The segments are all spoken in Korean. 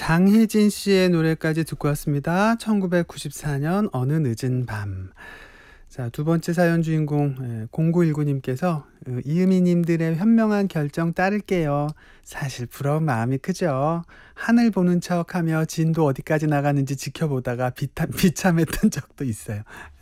장혜진 씨의 노래까지 듣고 왔습니다. 1994년 어느 늦은 밤. 자, 두 번째 사연 주인공 0919님께서 이음희님들의 현명한 결정 따를게요. 사실 부러운 마음이 크죠. 하늘 보는 척하며 진도 어디까지 나가는지 지켜보다가 비참했던 적도 있어요.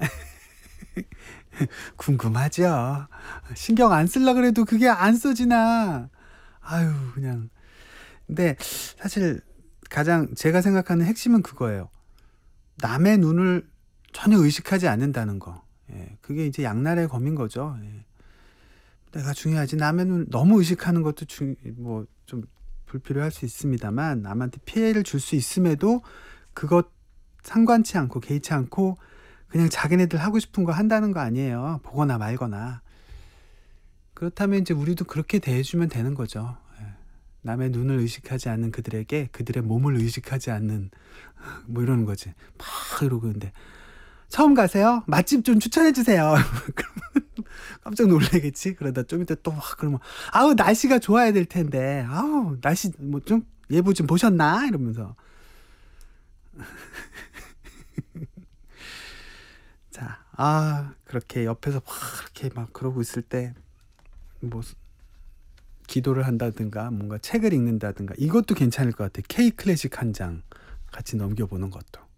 궁금하죠. 신경 안 쓰려 그래도 그게 안 써지나. 아유, 그냥. 근데 사실 가장 제가 생각하는 핵심은 그거예요. 남의 눈을 전혀 의식하지 않는다는 거. 예, 그게 이제 양날의 검인 거죠. 예. 내가 중요하지. 남의 눈 너무 의식하는 것도 뭐 좀 불필요할 수 있습니다만, 남한테 피해를 줄 수 있음에도 그것 상관치 않고 개의치 않고 그냥 자기네들 하고 싶은 거 한다는 거 아니에요. 보거나 말거나. 그렇다면 이제 우리도 그렇게 대해주면 되는 거죠. 예. 남의 눈을 의식하지 않는 그들에게 그들의 몸을 의식하지 않는 뭐 이러는 거지. 막 이러고. 근데 처음 가세요? 맛집 좀 추천해 주세요. 깜짝 놀라겠지. 그러다 좀 이따 또 막 그러면 아우 날씨가 좋아야 될 텐데 아우 날씨 뭐 좀 예보 좀 보셨나 이러면서. 자, 그렇게 옆에서 막 이렇게 막 그러고 있을 때 뭐 기도를 한다든가 뭔가 책을 읽는다든가 이것도 괜찮을 것 같아. K 클래식 한 장 같이 넘겨보는 것도.